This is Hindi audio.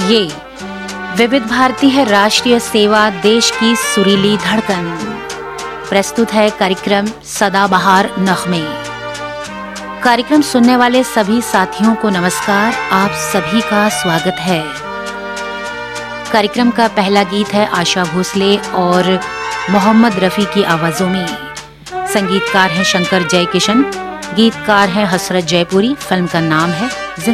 ये विविध भारती है, राष्ट्रीय सेवा, देश की सुरीली धड़कन। प्रस्तुत है कार्यक्रम सदाबहार नगमे। कार्यक्रम सुनने वाले सभी साथियों को नमस्कार, आप सभी का स्वागत है। कार्यक्रम का पहला गीत है आशा भोसले और मोहम्मद रफ़ी की आवाज़ों में। संगीतकार हैं शंकर जयकिशन, गीतकार हैं हसरत जयपुरी। फिल्म का नाम है